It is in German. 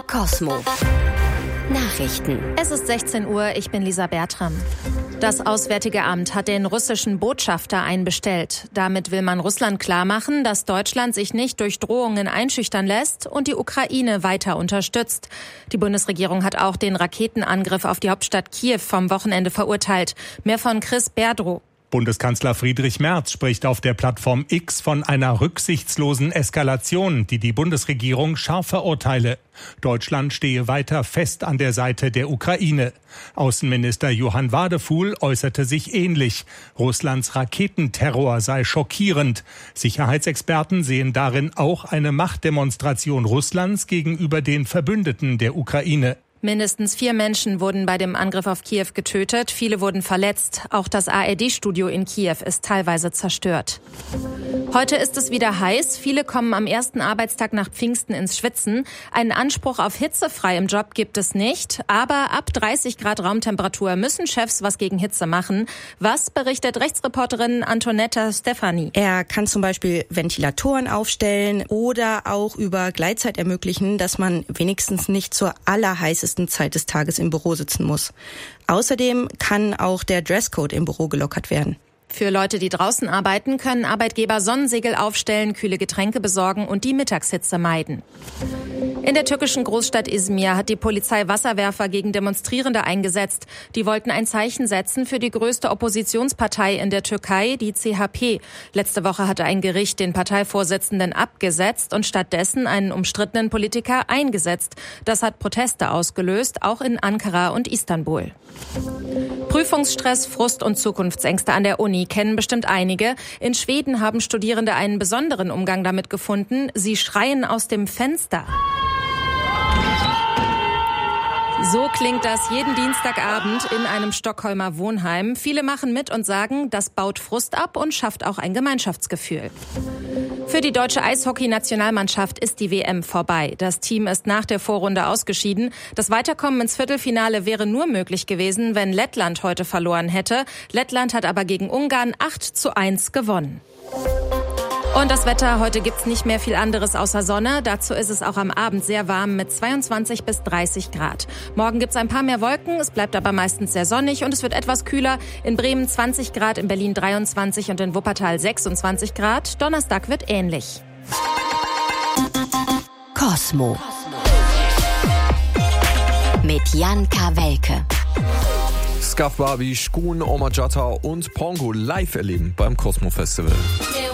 Cosmo Nachrichten. Es ist 16 Uhr, ich bin Lisa Bertram. Das Auswärtige Amt hat den russischen Botschafter einbestellt. Damit will man Russland klarmachen, dass Deutschland sich nicht durch Drohungen einschüchtern lässt und die Ukraine weiter unterstützt. Die Bundesregierung hat auch den Raketenangriff auf die Hauptstadt Kiew vom Wochenende verurteilt. Mehr von Chris Berdrow. Bundeskanzler Friedrich Merz spricht auf der Plattform X von einer rücksichtslosen Eskalation, die die Bundesregierung scharf verurteile. Deutschland stehe weiter fest an der Seite der Ukraine. Außenminister Johann Wadefuhl äußerte sich ähnlich. Russlands Raketenterror sei schockierend. Sicherheitsexperten sehen darin auch eine Machtdemonstration Russlands gegenüber den Verbündeten der Ukraine. Mindestens 4 Menschen wurden bei dem Angriff auf Kiew getötet, viele wurden verletzt. Auch das ARD-Studio in Kiew ist teilweise zerstört. Heute ist es wieder heiß. Viele kommen am ersten Arbeitstag nach Pfingsten ins Schwitzen. Einen Anspruch auf hitzefrei im Job gibt es nicht. Aber ab 30 Grad Raumtemperatur müssen Chefs was gegen Hitze machen. Was berichtet Rechtsreporterin Antonetta Stefani? Er kann zum Beispiel Ventilatoren aufstellen oder auch über Gleitzeit ermöglichen, dass man wenigstens nicht zur allerheißesten Zeit des Tages im Büro sitzen muss. Außerdem kann auch der Dresscode im Büro gelockert werden. Für Leute, die draußen arbeiten, können Arbeitgeber Sonnensegel aufstellen, kühle Getränke besorgen und die Mittagshitze meiden. In der türkischen Großstadt Izmir hat die Polizei Wasserwerfer gegen Demonstrierende eingesetzt. Die wollten ein Zeichen setzen für die größte Oppositionspartei in der Türkei, die CHP. Letzte Woche hatte ein Gericht den Parteivorsitzenden abgesetzt und stattdessen einen umstrittenen Politiker eingesetzt. Das hat Proteste ausgelöst, auch in Ankara und Istanbul. Prüfungsstress, Frust und Zukunftsängste an der Uni kennen bestimmt einige. In Schweden haben Studierende einen besonderen Umgang damit gefunden. Sie schreien aus dem Fenster. So klingt das jeden Dienstagabend in einem Stockholmer Wohnheim. Viele machen mit und sagen, das baut Frust ab und schafft auch ein Gemeinschaftsgefühl. Für die deutsche Eishockey-Nationalmannschaft ist die WM vorbei. Das Team ist nach der Vorrunde ausgeschieden. Das Weiterkommen ins Viertelfinale wäre nur möglich gewesen, wenn Lettland heute verloren hätte. Lettland hat aber gegen Ungarn 8:1 gewonnen. Und das Wetter, heute gibt's nicht mehr viel anderes außer Sonne. Dazu ist es auch am Abend sehr warm mit 22 bis 30 Grad. Morgen gibt's ein paar mehr Wolken, es bleibt aber meistens sehr sonnig und es wird etwas kühler. In Bremen 20 Grad, in Berlin 23 und in Wuppertal 26 Grad. Donnerstag wird ähnlich. Cosmo mit Jan Kawelke. Scuff Barbie, Shkun, Oma Jata und Pongo live erleben beim Cosmo Festival.